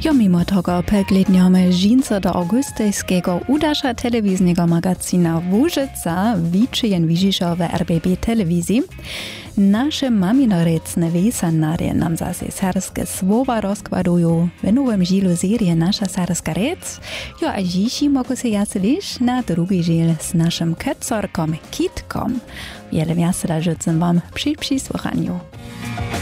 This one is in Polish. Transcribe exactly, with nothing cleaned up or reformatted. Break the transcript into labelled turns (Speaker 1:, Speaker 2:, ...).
Speaker 1: Jo mimo tego pegledniamy żince do augustejskiego udasza telewizyjnego magazina Łużyca Wiczyjen Wiżiszo w R B B telewizji. Nasze maminorecne wiesanary nam zase serskie słowa rozkładują w nowym žilu serii Nasza serska rec. Jo a dziś mogę się jaslić na drugi žil z naszym kecorkom Kitkom. Wiele wiasra życzę wam przy przysłuchaniu.